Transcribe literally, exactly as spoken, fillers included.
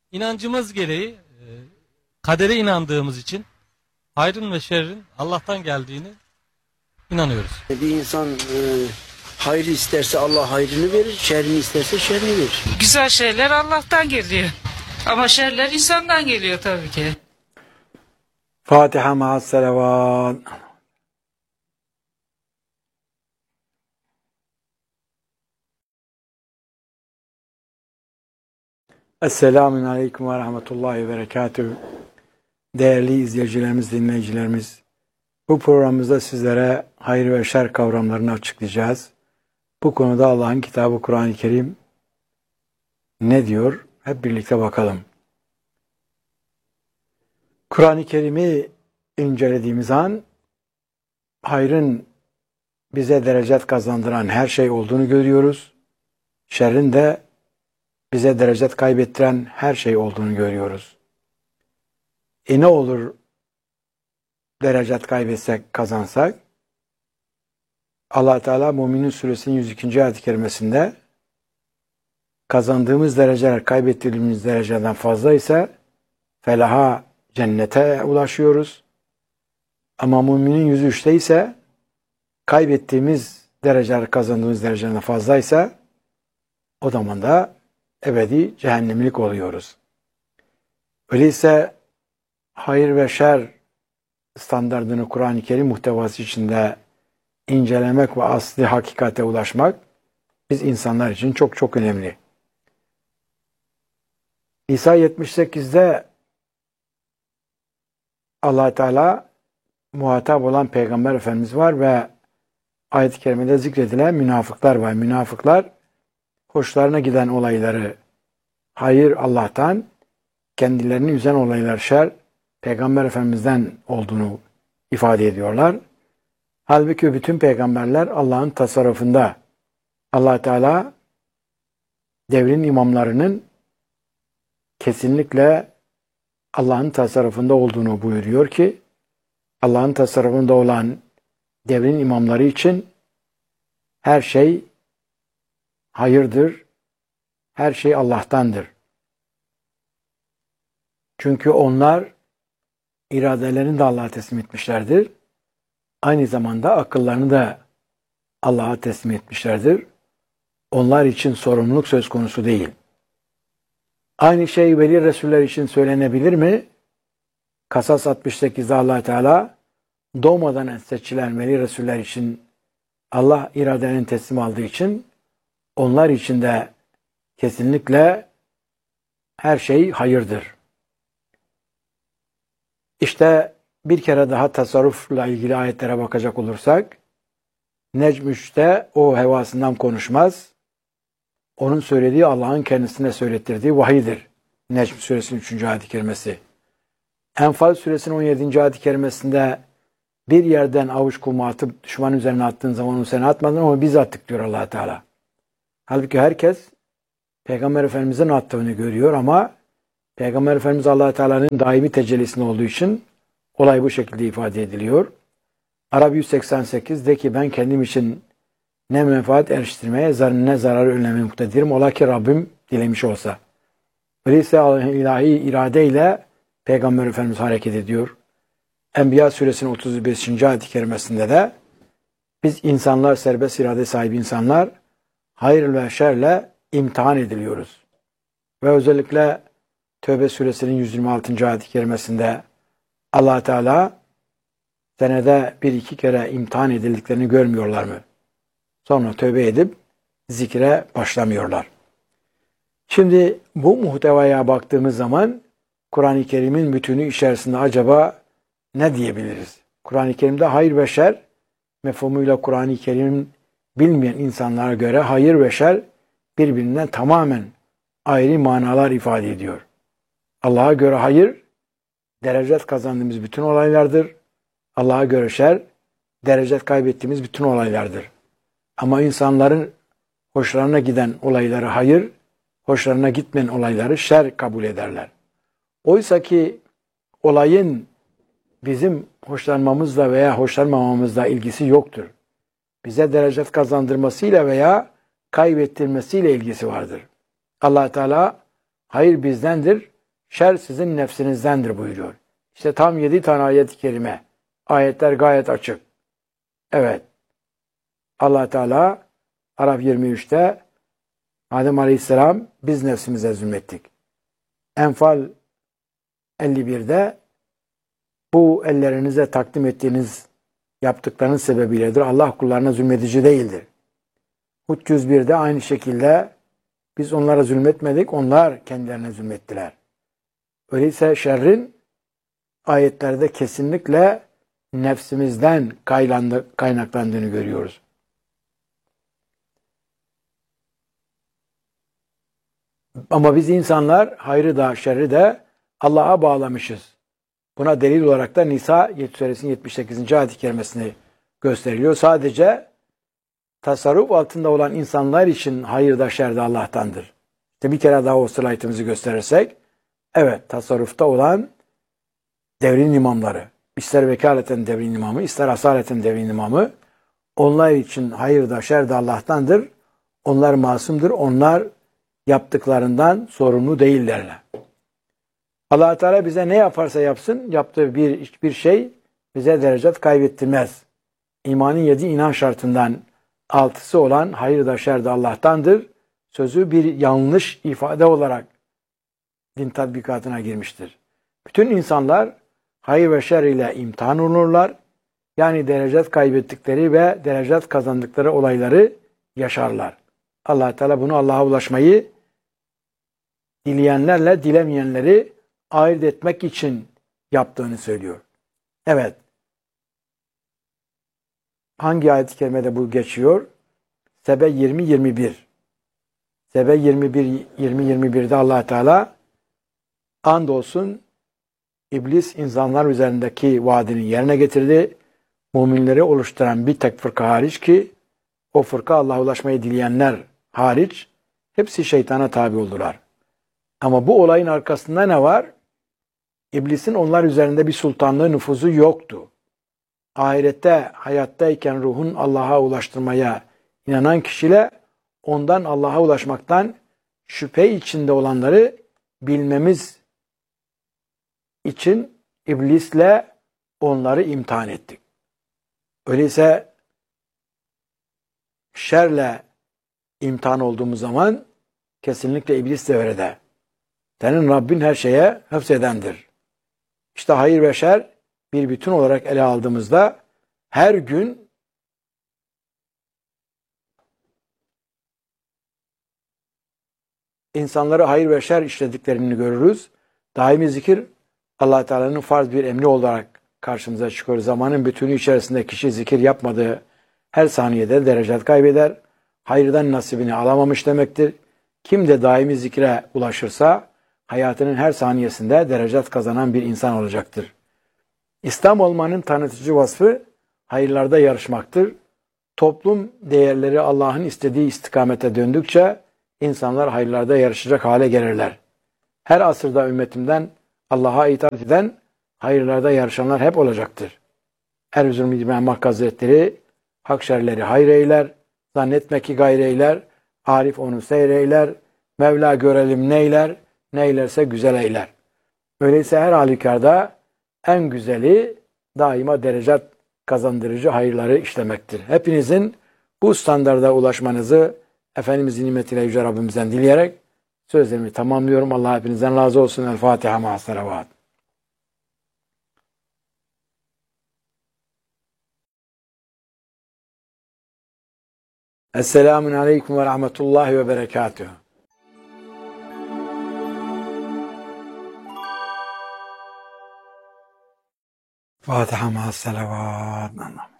inancımız gereği e, kadere inandığımız için hayrın ve şerrin Allah'tan geldiğini inanıyoruz. Bir insan e, hayrı isterse Allah hayrını verir, şerrini isterse şerrini verir. Güzel şeyler Allah'tan geliyor. Ama şerler insandan geliyor tabii ki. Fatiha ma'as selavat. Esselamun Aleyküm ve Rahmetullahi ve Berekatühü. Değerli izleyicilerimiz, dinleyicilerimiz, bu programımızda sizlere hayır ve şer kavramlarını açıklayacağız. Bu konuda Allah'ın kitabı Kur'an-ı Kerim ne diyor? Hep birlikte bakalım. Kur'an-ı Kerim'i incelediğimiz an hayrın bize derecet kazandıran her şey olduğunu görüyoruz. Şerrin de bize derecet kaybettiren her şey olduğunu görüyoruz. E ne olur derecet kaybetsek, kazansak? Allah Teala Müminin Suresinin yüz ikinci ayet-i kerimesinde kazandığımız dereceler kaybettiğimiz dereceden fazla ise felaha, cennete ulaşıyoruz. Ama Müminin yüz üçte ise kaybettiğimiz dereceler kazandığımız dereceden fazlaysa o zaman da ebedi cehennemlik oluyoruz. Öyleyse hayır ve şer standardını Kur'an-ı Kerim muhtevası içinde incelemek ve asli hakikate ulaşmak biz insanlar için çok çok önemli. İsa yetmiş sekizde Allah Teala muhatap olan Peygamber Efendimiz var ve ayet-i kerimede zikredilen münafıklar var. Münafıklar hoşlarına giden olayları hayır Allah'tan, kendilerini üzen olaylar şer Peygamber Efendimiz'den olduğunu ifade ediyorlar. Halbuki bütün peygamberler Allah'ın tasarrufunda. Allah Teala devrin imamlarının kesinlikle Allah'ın tasarrufunda olduğunu buyuruyor ki Allah'ın tasarrufunda olan devrin imamları için her şey hayırdır, her şey Allah'tandır. Çünkü onlar iradelerini de Allah'a teslim etmişlerdir. Aynı zamanda akıllarını da Allah'a teslim etmişlerdir. Onlar için sorumluluk söz konusu değil. Aynı şey veli Resuller için söylenebilir mi? Kasas altmış sekizde Allah Teala doğmadan seçilen veli Resuller için Allah iradelerini teslim aldığı için onlar için de kesinlikle her şey hayırdır. İşte bir kere daha tasarrufla ilgili ayetlere bakacak olursak, Necm üçte o hevasından konuşmaz. Onun söylediği Allah'ın kendisine söylettirdiği vahiydir. Necm suresinin üçüncü ayet-i kerimesi. Enfal suresinin on yedinci ayet-i kerimesinde bir yerden avuç kumu atıp düşman üzerine attığın zaman onu sen atmadın ama biz attık diyor Allah Teala. Halbuki herkes Peygamber Efendimiz'in attığını görüyor ama Peygamber Efendimiz Allah Teala'nın daimi tecellisinde olduğu için olay bu şekilde ifade ediliyor. Arap yüz seksen sekiz de ki ben kendim için ne menfaat eriştirmeye ne zararı önlemeye muktedirim. Ola ki Rabbim dilemiş olsa. Öyleyse ilahi iradeyle Peygamber Efendimiz hareket ediyor. Enbiya suresinin otuz beşinci ayet-i kerimesinde de biz insanlar, serbest irade sahibi insanlar hayır ve şerle imtihan ediliyoruz. Ve özellikle Tövbe suresinin yüz yirmi altıncı ayet-i kerimesinde Allah Teala senede bir iki kere imtihan edildiklerini görmüyorlar mı? Sonra tövbe edip zikre başlamıyorlar. Şimdi bu muhtevaya baktığımız zaman Kur'an-ı Kerim'in bütünü içerisinde acaba ne diyebiliriz? Kur'an-ı Kerim'de hayır ve şer mefhumuyla Kur'an-ı Kerim'in bilmeyen insanlara göre hayır ve şer birbirinden tamamen ayrı manalar ifade ediyor. Allah'a göre hayır, derecet kazandığımız bütün olaylardır. Allah'a göre şer, derecet kaybettiğimiz bütün olaylardır. Ama insanların hoşlarına giden olayları hayır, hoşlarına gitmeyen olayları şer kabul ederler. Oysa ki olayın bizim hoşlanmamızla veya hoşlanmamamızla ilgisi yoktur. Bize derecet kazandırmasıyla veya kaybettirmesiyle ilgisi vardır. Allah Teala hayır bizdendir, Şer sizin nefsinizdendir buyuruyor. İşte tam yedi tane ayet-i kerime. Ayetler gayet açık. Evet. Allah Teala Araf yirmi üçte Adem Aleyhisselam biz nefsimize zulmettik. Enfal elli birde bu ellerinize takdim ettiğiniz yaptıklarınız sebebiyledir. Allah kullarına zulmedici değildir. Hud yüz birde aynı şekilde biz onlara zulmetmedik, onlar kendilerine zulmettiler. Öyleyse şerrin ayetlerde kesinlikle nefsimizden kaynaklandığını görüyoruz. Ama biz insanlar hayrı da şerri de Allah'a bağlamışız. Buna delil olarak da Nisa suresinin yetmiş sekizinci ayet-i kerimesini gösteriliyor. Sadece tasarruf altında olan insanlar için hayır da şer de Allah'tandır. İşte bir kere daha o slaytımızı gösterirsek, evet tasarrufta olan devrin imamları, ister vekaleten devrin imamı, ister asaleten devrin imamı, onlar için hayır da şer de Allah'tandır. Onlar masumdur. Onlar yaptıklarından sorumlu değillerler. Allah Teala bize ne yaparsa yapsın, yaptığı bir hiçbir şey bize derecat kaybettirmez. İmanın yedi inan şartından altısı olan hayır da şer de Allah'tandır sözü bir yanlış ifade olarak din tatbikatına girmiştir. Bütün insanlar hayır ve şer ile imtihan olurlar. Yani derecat kaybettikleri ve derecat kazandıkları olayları yaşarlar. Allah Teala bunu Allah'a ulaşmayı dileyenlerle dilemeyenleri ayırt etmek için yaptığını söylüyor. Evet. Hangi ayet-i kerimede bu geçiyor? Sebe yirmi yirmi bir. Sebe yirmi bir yirmi yirmi birde Allah Teala andolsun İblis insanlar üzerindeki vaadini yerine getirdi. Müminleri oluşturan bir tek fırka hariç ki o fırka Allah'a ulaşmayı dileyenler hariç hepsi şeytana tabi oldular. Ama bu olayın arkasında ne var? İblisin onlar üzerinde bir sultanlığı, nüfuzu yoktu. Ahirette, hayattayken ruhun Allah'a ulaştırmaya inanan kişiyle ondan Allah'a ulaşmaktan şüphe içinde olanları bilmemiz için iblisle onları imtihan ettik. Öyleyse şerle imtihan olduğumuz zaman kesinlikle iblis devrede. Senin Rabbin her şeye hıfzedendir. İşte hayır ve şer bir bütün olarak ele aldığımızda her gün insanları hayır ve şer işlediklerini görürüz. Daimi zikir Allah Teala'nın farz bir emri olarak karşımıza çıkıyor. Zamanın bütünü içerisinde kişi zikir yapmadığı her saniyede derecat kaybeder. Hayırdan nasibini alamamış demektir. Kim de daimi zikre ulaşırsa hayatının her saniyesinde derecat kazanan bir insan olacaktır. İslam olmanın tanıtıcı vasfı hayırlarda yarışmaktır. Toplum değerleri Allah'ın istediği istikamete döndükçe insanlar hayırlarda yarışacak hale gelirler. Her asırda ümmetimden Allah'a itaat eden hayırlarda yarışanlar hep olacaktır. Erzurum İmam Hazretleri hak şerleri hayır eyler, zannetme ki gayreyler, Arif onu seyreyler, Mevla görelim neyler, neylerse güzel eyler. Öyleyse her halükarda en güzeli daima derecat kazandırıcı hayırları işlemektir. Hepinizin bu standarda ulaşmanızı Efendimizin nimetiyle Yüce Rabbimizden dileyerek sözlerimi tamamlıyorum. Allah hepinizden razı olsun. El Fatiha ma'as salavat. Esselamun aleyküm ve rahmetullahi ve berekatuhu. Fatiha ma'as salavat.